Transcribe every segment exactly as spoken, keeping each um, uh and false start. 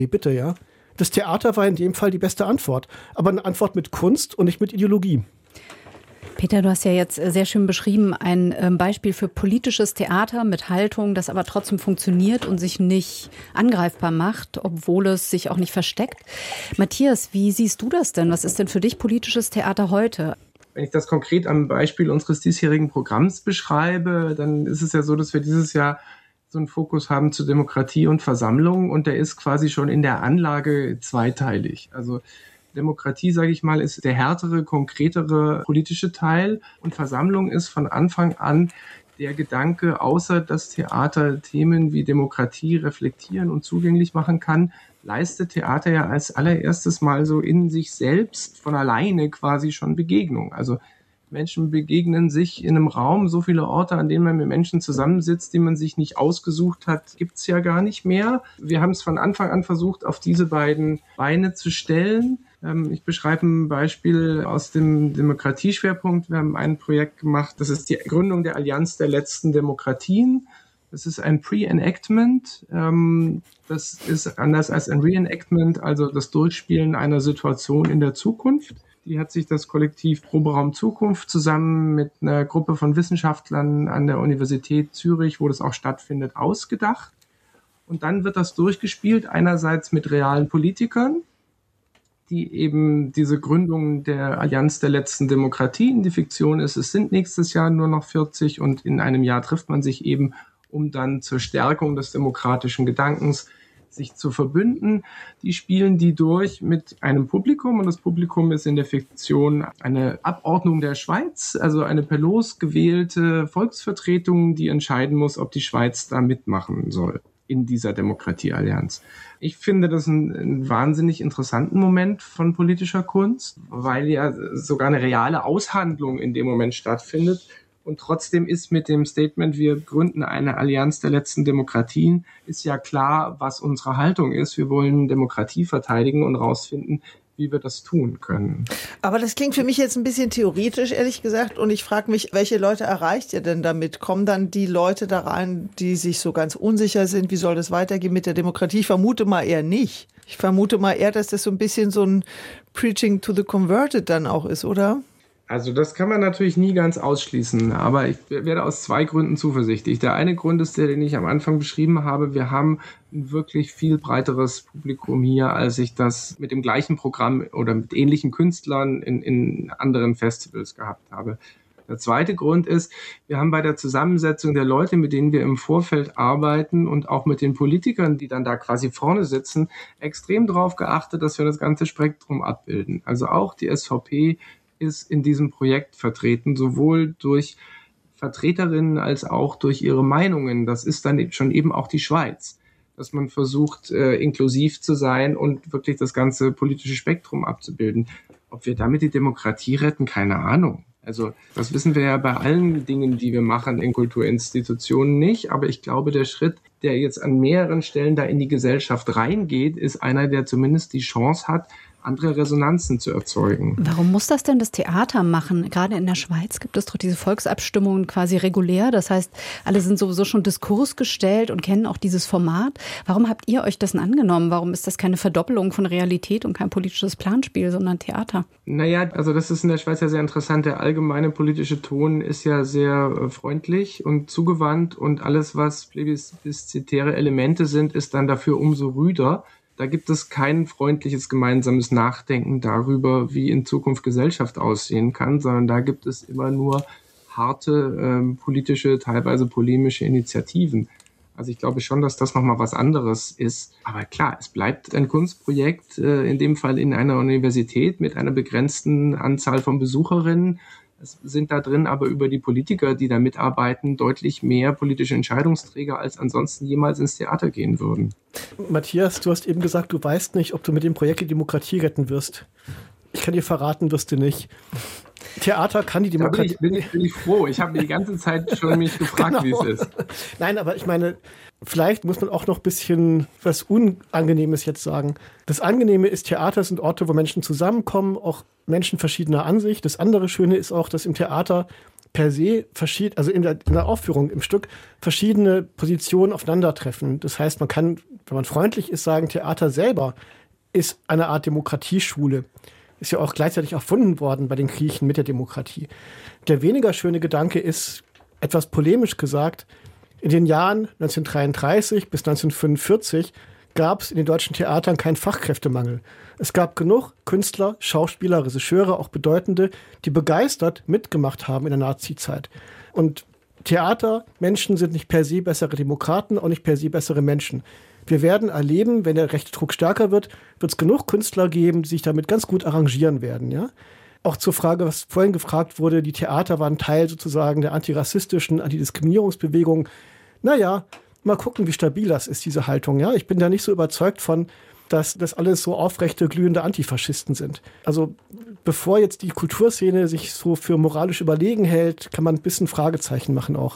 Bitte, ja. Das Theater war in dem Fall die beste Antwort. Aber eine Antwort mit Kunst und nicht mit Ideologie. Peter, du hast ja jetzt sehr schön beschrieben, ein Beispiel für politisches Theater mit Haltung, das aber trotzdem funktioniert und sich nicht angreifbar macht, obwohl es sich auch nicht versteckt. Matthias, wie siehst du das denn? Was ist denn für dich politisches Theater heute? Wenn ich das konkret am Beispiel unseres diesjährigen Programms beschreibe, dann ist es ja so, dass wir dieses Jahr so einen Fokus haben zu Demokratie und Versammlung und der ist quasi schon in der Anlage zweiteilig. Also Demokratie, sage ich mal, ist der härtere, konkretere politische Teil und Versammlung ist von Anfang an der Gedanke, außer dass Theater Themen wie Demokratie reflektieren und zugänglich machen kann, leistet Theater ja als allererstes Mal so in sich selbst von alleine quasi schon Begegnung. Also Menschen begegnen sich in einem Raum, so viele Orte, an denen man mit Menschen zusammensitzt, die man sich nicht ausgesucht hat, gibt's ja gar nicht mehr. Wir haben es von Anfang an versucht, auf diese beiden Beine zu stellen. Ich beschreibe ein Beispiel aus dem Demokratieschwerpunkt. Wir haben ein Projekt gemacht, das ist die Gründung der Allianz der letzten Demokratien. Das ist ein Pre-Enactment. Das ist anders als ein Reenactment, also das Durchspielen einer Situation in der Zukunft. Die hat sich das Kollektiv Proberaum Zukunft zusammen mit einer Gruppe von Wissenschaftlern an der Universität Zürich, wo das auch stattfindet, ausgedacht. Und dann wird das durchgespielt, einerseits mit realen Politikern, die eben diese Gründung der Allianz der letzten Demokratien, die Fiktion ist, es sind nächstes Jahr nur noch vierzig und in einem Jahr trifft man sich eben, um dann zur Stärkung des demokratischen Gedankens sich zu verbünden. Die spielen die durch mit einem Publikum und das Publikum ist in der Fiktion eine Abordnung der Schweiz, also eine per Los gewählte Volksvertretung, die entscheiden muss, ob die Schweiz da mitmachen soll in dieser Demokratieallianz. Ich finde das einen, einen wahnsinnig interessanten Moment von politischer Kunst, weil ja sogar eine reale Aushandlung in dem Moment stattfindet. Und trotzdem ist mit dem Statement, wir gründen eine Allianz der letzten Demokratien, ist ja klar, was unsere Haltung ist. Wir wollen Demokratie verteidigen und rausfinden, wie wir das tun können. Aber das klingt für mich jetzt ein bisschen theoretisch, ehrlich gesagt. Und ich frage mich, welche Leute erreicht ihr denn damit? Kommen dann die Leute da rein, die sich so ganz unsicher sind, wie soll das weitergehen mit der Demokratie? Ich vermute mal eher nicht. Ich vermute mal eher, dass das so ein bisschen so ein Preaching to the Converted dann auch ist, oder? Also das kann man natürlich nie ganz ausschließen, aber ich werde aus zwei Gründen zuversichtlich. Der eine Grund ist der, den ich am Anfang beschrieben habe. Wir haben ein wirklich viel breiteres Publikum hier, als ich das mit dem gleichen Programm oder mit ähnlichen Künstlern in, in anderen Festivals gehabt habe. Der zweite Grund ist, wir haben bei der Zusammensetzung der Leute, mit denen wir im Vorfeld arbeiten und auch mit den Politikern, die dann da quasi vorne sitzen, extrem darauf geachtet, dass wir das ganze Spektrum abbilden. Also auch die S V P ist in diesem Projekt vertreten, sowohl durch Vertreterinnen als auch durch ihre Meinungen. Das ist dann schon eben auch die Schweiz, dass man versucht, äh, inklusiv zu sein und wirklich das ganze politische Spektrum abzubilden. Ob wir damit die Demokratie retten, keine Ahnung. Also das wissen wir ja bei allen Dingen, die wir machen in Kulturinstitutionen nicht. Aber ich glaube, der Schritt, der jetzt an mehreren Stellen da in die Gesellschaft reingeht, ist einer, der zumindest die Chance hat, andere Resonanzen zu erzeugen. Warum muss das denn das Theater machen? Gerade in der Schweiz gibt es doch diese Volksabstimmungen quasi regulär. Das heißt, alle sind sowieso schon Diskurs gestellt und kennen auch dieses Format. Warum habt ihr euch dessen angenommen? Warum ist das keine Verdoppelung von Realität und kein politisches Planspiel, sondern Theater? Naja, also das ist in der Schweiz ja sehr interessant. Der allgemeine politische Ton ist ja sehr freundlich und zugewandt und alles, was plebiszitäre Elemente sind, ist dann dafür umso rüder. Da gibt es kein freundliches gemeinsames Nachdenken darüber, wie in Zukunft Gesellschaft aussehen kann, sondern da gibt es immer nur harte ähm, politische, teilweise polemische Initiativen. Also ich glaube schon, dass das nochmal was anderes ist. Aber klar, es bleibt ein Kunstprojekt, äh, in dem Fall in einer Universität mit einer begrenzten Anzahl von Besucherinnen. Es sind da drin aber über die Politiker, die da mitarbeiten, deutlich mehr politische Entscheidungsträger, als ansonsten jemals ins Theater gehen würden. Matthias, du hast eben gesagt, du weißt nicht, ob du mit dem Projekt die Demokratie retten wirst. Ich kann dir verraten, wirst du nicht. Theater kann die Demokratie... Da bin ich, bin ich, bin ich froh. Ich habe mir die ganze Zeit schon mich gefragt, genau, wie es ist. Nein, aber ich meine, vielleicht muss man auch noch ein bisschen was Unangenehmes jetzt sagen. Das Angenehme ist, Theater sind Orte, wo Menschen zusammenkommen, auch Menschen verschiedener Ansicht. Das andere Schöne ist auch, dass im Theater per se, verschied- also in der, in der Aufführung im Stück, verschiedene Positionen aufeinandertreffen. Das heißt, man kann wenn man freundlich ist, sagen, Theater selber ist eine Art Demokratieschule. Ist ja auch gleichzeitig erfunden worden bei den Griechen mit der Demokratie. Der weniger schöne Gedanke ist, etwas polemisch gesagt, in den Jahren neunzehnhundertdreiunddreißig bis neunzehnhundertfünfundvierzig gab es in den deutschen Theatern keinen Fachkräftemangel. Es gab genug Künstler, Schauspieler, Regisseure, auch Bedeutende, die begeistert mitgemacht haben in der Nazizeit. Und Theatermenschen sind nicht per se bessere Demokraten, auch nicht per se bessere Menschen. Wir werden erleben, wenn der rechte Druck stärker wird, wird es genug Künstler geben, die sich damit ganz gut arrangieren werden. Ja? Auch zur Frage, was vorhin gefragt wurde, die Theater waren Teil sozusagen der antirassistischen, Antidiskriminierungsbewegung. Naja, mal gucken, wie stabil das ist, diese Haltung. Ja? Ich bin da nicht so überzeugt von, dass das alles so aufrechte, glühende Antifaschisten sind. Also bevor jetzt die Kulturszene sich so für moralisch überlegen hält, kann man ein bisschen Fragezeichen machen auch.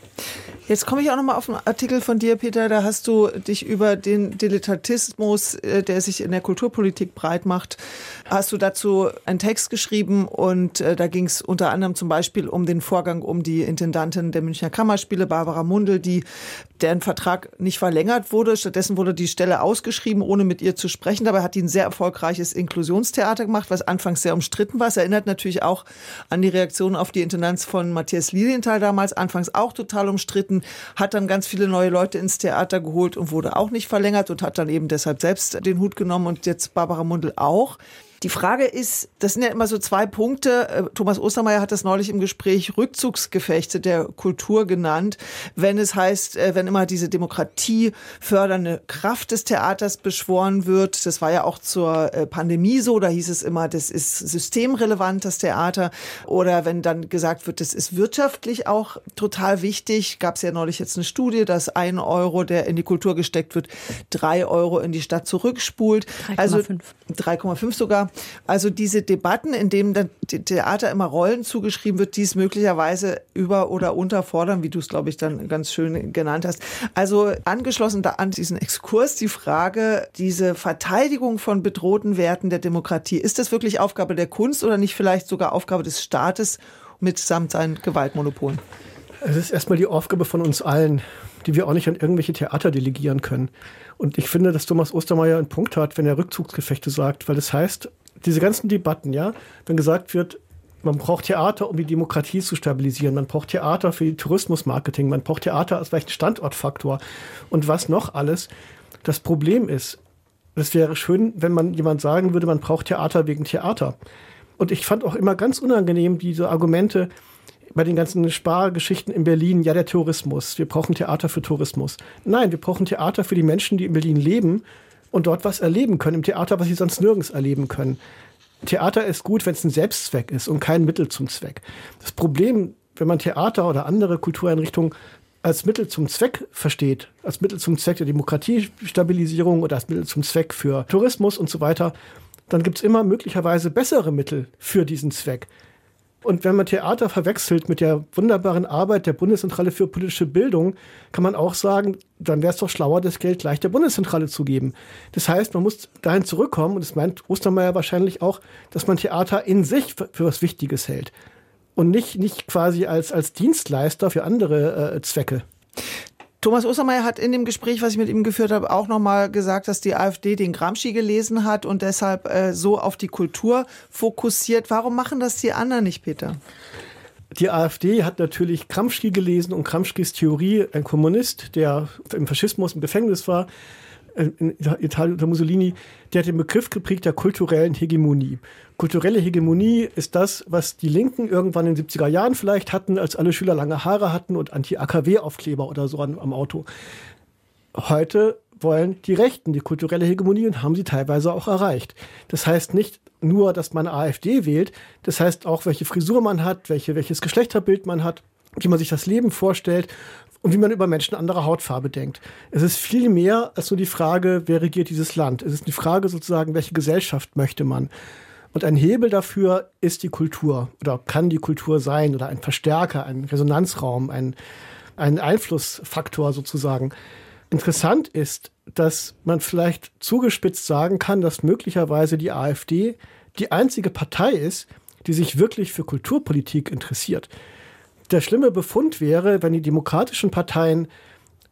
Jetzt komme ich auch noch mal auf einen Artikel von dir, Peter. Da hast du dich über den Dilettantismus, der sich in der Kulturpolitik breit macht, hast du dazu einen Text geschrieben. Und da ging es unter anderem zum Beispiel um den Vorgang um die Intendantin der Münchner Kammerspiele, Barbara Mundl, die deren Vertrag nicht verlängert wurde. Stattdessen wurde die Stelle ausgeschrieben, ohne mit ihr zu sprechen. Dabei hat die ein sehr erfolgreiches Inklusionstheater gemacht, was anfangs sehr umstritten war. Es erinnert natürlich auch an die Reaktion auf die Intendanz von Matthias Lilienthal damals, anfangs auch total umstritten, hat dann ganz viele neue Leute ins Theater geholt und wurde auch nicht verlängert und hat dann eben deshalb selbst den Hut genommen und jetzt Barbara Mundl auch. Die Frage ist, das sind ja immer so zwei Punkte. Thomas Ostermeier hat das neulich im Gespräch Rückzugsgefechte der Kultur genannt. Wenn es heißt, wenn immer diese demokratiefördernde Kraft des Theaters beschworen wird, das war ja auch zur Pandemie so, da hieß es immer, das ist systemrelevant, das Theater. Oder wenn dann gesagt wird, das ist wirtschaftlich auch total wichtig, gab es ja neulich jetzt eine Studie, dass ein Euro, der in die Kultur gesteckt wird, drei Euro in die Stadt zurückspult. drei Komma fünf. Also drei Komma fünf sogar. Also diese Debatten, in denen dann Theater immer Rollen zugeschrieben wird, die es möglicherweise über- oder unterfordern, wie du es, glaube ich, dann ganz schön genannt hast. Also angeschlossen da an diesen Exkurs die Frage, diese Verteidigung von bedrohten Werten der Demokratie, ist das wirklich Aufgabe der Kunst oder nicht vielleicht sogar Aufgabe des Staates mitsamt seinen Gewaltmonopolen? Es ist erstmal die Aufgabe von uns allen, die wir auch nicht an irgendwelche Theater delegieren können. Und ich finde, dass Thomas Ostermeier einen Punkt hat, wenn er Rückzugsgefechte sagt, weil das heißt, diese ganzen Debatten, ja, wenn gesagt wird, man braucht Theater, um die Demokratie zu stabilisieren, man braucht Theater für die Tourismusmarketing, man braucht Theater als vielleicht Standortfaktor und was noch alles. Das Problem ist, es wäre schön, wenn man jemand sagen würde, man braucht Theater wegen Theater. Und ich fand auch immer ganz unangenehm diese Argumente bei den ganzen Spargeschichten in Berlin, ja, der Tourismus, wir brauchen Theater für Tourismus. Nein, wir brauchen Theater für die Menschen, die in Berlin leben und dort was erleben können, im Theater, was sie sonst nirgends erleben können. Theater ist gut, wenn es ein Selbstzweck ist und kein Mittel zum Zweck. Das Problem, wenn man Theater oder andere Kultureinrichtungen als Mittel zum Zweck versteht, als Mittel zum Zweck der Demokratiestabilisierung oder als Mittel zum Zweck für Tourismus und so weiter, dann gibt es immer möglicherweise bessere Mittel für diesen Zweck. Und wenn man Theater verwechselt mit der wunderbaren Arbeit der Bundeszentrale für politische Bildung, kann man auch sagen, dann wäre es doch schlauer, das Geld gleich der Bundeszentrale zu geben. Das heißt, man muss dahin zurückkommen, und das meint Ostermeier wahrscheinlich auch, dass man Theater in sich für, für was Wichtiges hält und nicht, nicht quasi als, als Dienstleister für andere äh, Zwecke. Thomas Ostermeier hat in dem Gespräch, was ich mit ihm geführt habe, auch nochmal gesagt, dass die AfD den Gramsci gelesen hat und deshalb äh, so auf die Kultur fokussiert. Warum machen das die anderen nicht, Peter? Die AfD hat natürlich Gramsci gelesen und Gramscis Theorie, ein Kommunist, der im Faschismus im Gefängnis war, in Italien unter Mussolini, der hat den Begriff geprägt der kulturellen Hegemonie. Kulturelle Hegemonie ist das, was die Linken irgendwann in den siebziger Jahren vielleicht hatten, als alle Schüler lange Haare hatten und Anti-A K W-Aufkleber oder so am Auto. Heute wollen die Rechten die kulturelle Hegemonie und haben sie teilweise auch erreicht. Das heißt nicht nur, dass man AfD wählt, das heißt auch, welche Frisur man hat, welche, welches Geschlechterbild man hat, wie man sich das Leben vorstellt und wie man über Menschen anderer Hautfarbe denkt. Es ist viel mehr als nur die Frage, wer regiert dieses Land. Es ist die Frage sozusagen, welche Gesellschaft möchte man. Und ein Hebel dafür ist die Kultur oder kann die Kultur sein oder ein Verstärker, ein Resonanzraum, ein, ein Einflussfaktor sozusagen. Interessant ist, dass man vielleicht zugespitzt sagen kann, dass möglicherweise die AfD die einzige Partei ist, die sich wirklich für Kulturpolitik interessiert. Der schlimme Befund wäre, wenn die demokratischen Parteien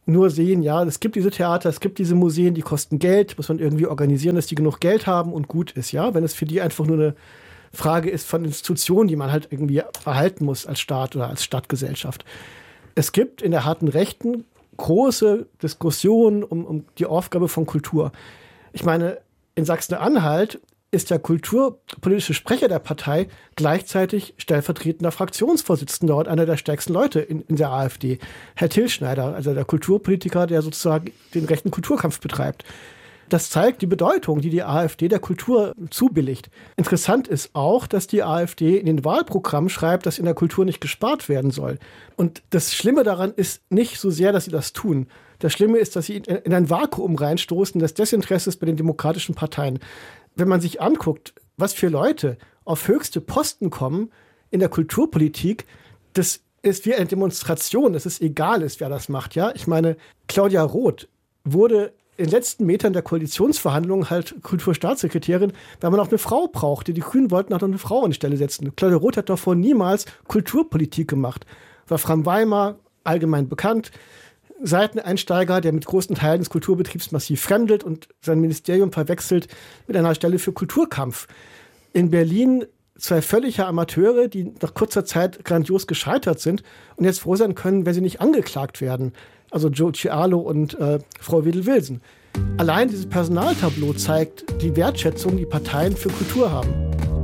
nur sehen, ja, es gibt diese Theater, es gibt diese Museen, die kosten Geld, muss man irgendwie organisieren, dass die genug Geld haben und gut ist, ja. Wenn es für die einfach nur eine Frage ist von Institutionen, die man halt irgendwie erhalten muss als Staat oder als Stadtgesellschaft. Es gibt in der harten Rechten große Diskussionen um, um die Aufgabe von Kultur. Ich meine, in Sachsen-Anhalt ist der kulturpolitische Sprecher der Partei gleichzeitig stellvertretender Fraktionsvorsitzender und einer der stärksten Leute in, in der AfD. Herr Till Schneider, also der Kulturpolitiker, der sozusagen den rechten Kulturkampf betreibt. Das zeigt die Bedeutung, die die AfD der Kultur zubilligt. Interessant ist auch, dass die AfD in den Wahlprogrammen schreibt, dass in der Kultur nicht gespart werden soll. Und das Schlimme daran ist nicht so sehr, dass sie das tun. Das Schlimme ist, dass sie in ein Vakuum reinstoßen des Desinteresses bei den demokratischen Parteien. Wenn man sich anguckt, was für Leute auf höchste Posten kommen in der Kulturpolitik, das ist wie eine Demonstration. Es ist egal, ist, wer das macht. Ja? Ich meine, Claudia Roth wurde in den letzten Metern der Koalitionsverhandlungen halt Kulturstaatssekretärin, weil man auch eine Frau brauchte. Die Grünen wollten auch noch eine Frau an die Stelle setzen. Claudia Roth hat davor niemals Kulturpolitik gemacht. Wolfram Weimar, allgemein bekannt, Seiteneinsteiger, der mit großen Teilen des Kulturbetriebs massiv fremdelt und sein Ministerium verwechselt mit einer Stelle für Kulturkampf. In Berlin zwei völlige Amateure, die nach kurzer Zeit grandios gescheitert sind und jetzt froh sein können, wenn sie nicht angeklagt werden. Also Joe Cialo und äh, Frau Wedel-Wilson. Allein dieses Personaltableau zeigt die Wertschätzung, die Parteien für Kultur haben.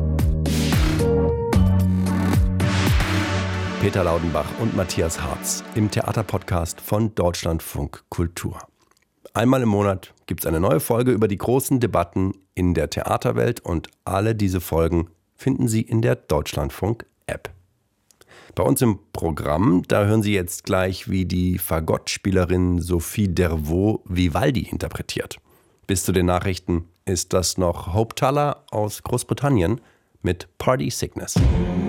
Peter Laudenbach und Matthias Hartz im Theaterpodcast von Deutschlandfunk Kultur. Einmal im Monat gibt es eine neue Folge über die großen Debatten in der Theaterwelt und alle diese Folgen finden Sie in der Deutschlandfunk-App. Bei uns im Programm, da hören Sie jetzt gleich, wie die Fagottspielerin Sophie Dervaux Vivaldi interpretiert. Bis zu den Nachrichten ist das noch Hope Tuller aus Großbritannien mit Party Sickness.